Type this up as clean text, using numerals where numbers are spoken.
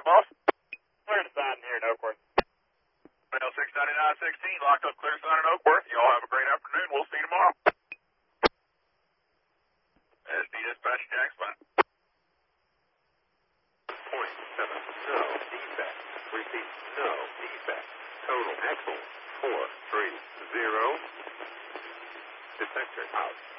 boss. Clear to sign here in Oakworth. Well, 699-16, locked up, clear sign in Oakworth. Y'all have a great afternoon. We'll see you tomorrow. SD dispatch, Jack Spot. Point 7, no defect. Repeat, no defect. Total axle 430. Detector out.